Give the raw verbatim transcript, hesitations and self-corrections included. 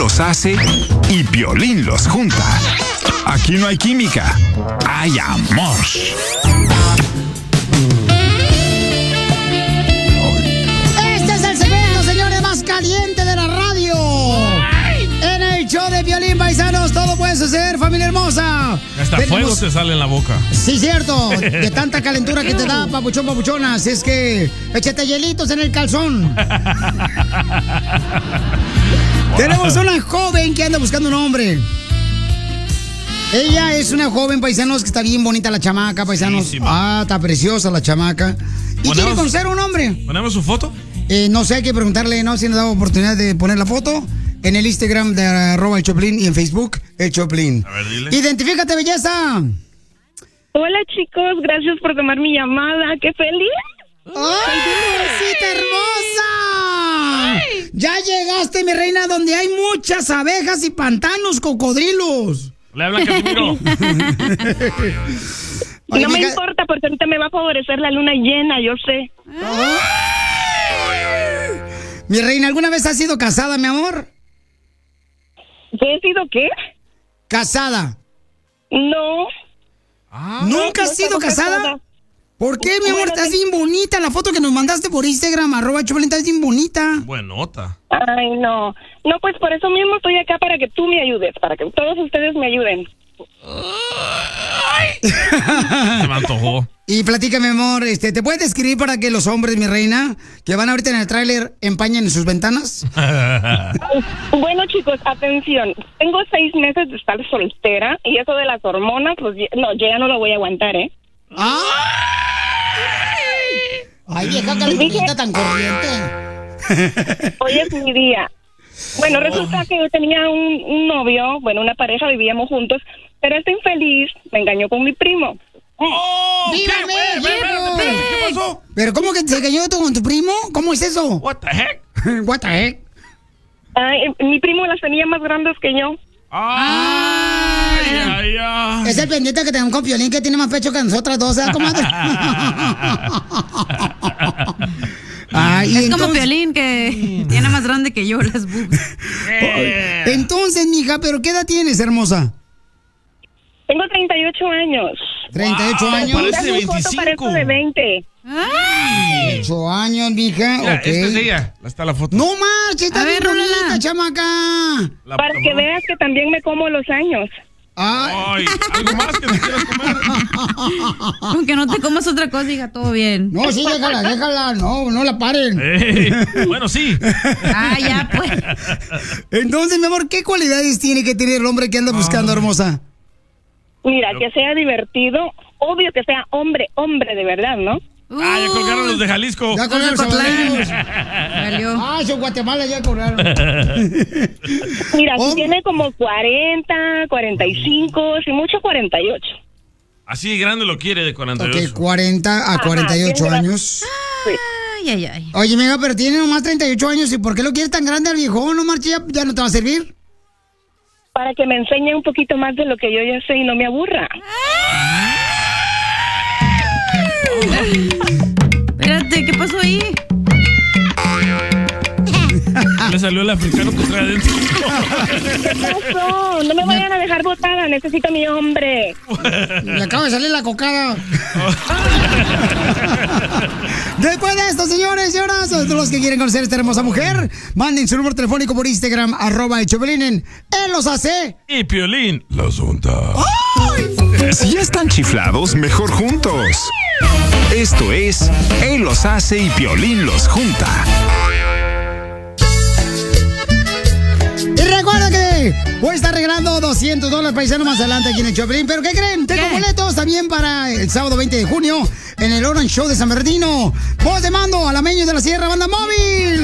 los hace y Piolín los junta. Aquí no hay química, hay amor. Este es el segmento, señores, más caliente de la radio. En el show de Piolín, paisanos, todo puede suceder, familia hermosa. Hasta Tenemos... fuego te sale en la boca. Sí, cierto, de tanta calentura que te da, papuchón, papuchonas. Es que échate hielitos en el calzón. Tenemos una joven que anda buscando un hombre. Ella es una joven, paisanos, que está bien bonita la chamaca, paisanos. Buenísima. Ah, está preciosa la chamaca. ¿Y Ponemos- quiere conocer a un hombre? ¿Ponemos su foto? Eh, no sé, hay que preguntarle, ¿no? Si nos da oportunidad de poner la foto en el Instagram de arroba el Choplin y en Facebook el Choplin. A ver, dile. Identifícate, belleza. Hola chicos, gracias por tomar mi llamada. ¡Qué feliz! ¡Ay, mamacita hermosa! Ya llegaste, mi reina, donde hay muchas abejas y pantanos, cocodrilos. Le habla Casimiro. Oye, No me mija- importa porque ahorita me va a favorecer la luna llena, yo sé. Mi reina, ¿alguna vez has sido casada, mi amor? ¿Qué he sido qué? Casada. No. ¿Nunca has no sido estamos casada? casadas. ¿Por qué, mi amor? Bueno, Estás te- bien bonita. La foto que nos mandaste por Instagram, arroba Choplin, estás bien bonita. Buenota. Ay, no. No, pues por eso mismo estoy acá para que tú me ayudes, para que todos ustedes me ayuden. Se me antojó. Y platícame, amor, este, ¿te puedes describir para que los hombres, mi reina, que van ahorita en el tráiler, empañen sus ventanas? Bueno, chicos, atención. Tengo seis meses de estar soltera y eso de las hormonas, pues ya- no, yo ya no lo voy a aguantar, ¿eh? ¡Ay! Ay, vieja calentita tan corriente. Hoy es mi día. Bueno, resulta que yo tenía un, un novio, bueno, una pareja, vivíamos juntos, pero este infeliz me engañó con mi primo. ¡Oh! ¿Qué? ¡Viva Ve, ve, ve, México! espérate, ¿qué pasó? ¿Pero cómo que se engañó tú con tu primo? ¿Cómo es eso? What the heck? What the heck? Ay, mi primo las tenía más grandes que yo. ¡Ay, ay, ay! Es el pendiente que tenemos con Piolín que tiene más pecho que nosotras dos, ¿sabes, comadre? Ay, y Es como entonces- Piolín que tiene más grande que yo las boobies. Eh. Entonces, mija, ¿pero qué edad tienes, hermosa? Tengo treinta y ocho años. ¿treinta y ocho Wow, años? parece- Mira mi foto, veinticinco. parezco de veinte. ocho años, mija, Mira, ok. esta es ella. Ahí está la foto. No marches, está A bien ver, bonita, rólala. chamaca. La- Para la- que veas que también me como los años. Ay, Ay, ¿algo más que te quieras comer? Aunque no te comas otra cosa, diga todo bien. no, sí, déjala, déjala, no, no la paren. Ey, bueno, sí. Ah, ya, pues. Entonces, mi amor, ¿qué cualidades tiene que tener el hombre que anda buscando, hermosa? Mira, que sea divertido, obvio que sea hombre, hombre de verdad, ¿no? Ah, ya colgaron los de Jalisco. Ya con Los de los Cotlán. salvadoreños. Valió. Ah, son Guatemala, ya cobraron. Mira, Hombre. si tiene como cuarenta, cuarenta y cinco, si mucho cuarenta y ocho. Así de grande lo quiere de cuarenta y Ok, ocho. cuarenta a cuarenta y ocho bien años. Ay, ay, ay. Oye, mira, pero tiene nomás treinta y ocho años. ¿Y por qué lo quiere tan grande al viejo? No marche, ya, ya no te va a servir. Para que me enseñe un poquito más de lo que yo ya sé y no me aburra. Espérate, ¿qué pasó ahí? Le salió el africano que trae adentro. ¿Qué pasó? No me vayan a dejar botada, necesito a mi hombre. Le acaba de salir la cocada. Después de esto, señores y señoras, todos los que quieren conocer a esta hermosa mujer, manden su número telefónico por Instagram, arroba el Choplin en Él los hace. Y Piolín, la asunta. Si ya están chiflados, mejor juntos. Esto es Él los hace y Piolín los junta. Y recuerda que voy a estar regalando doscientos dólares paisano más adelante aquí en el Choplin. ¿Pero qué creen? Tengo ¿Qué? boletos también para el sábado veinte de junio en el Orange Show de San Bernardino. Voz de mando, Alameños de la Sierra, Banda Móvil.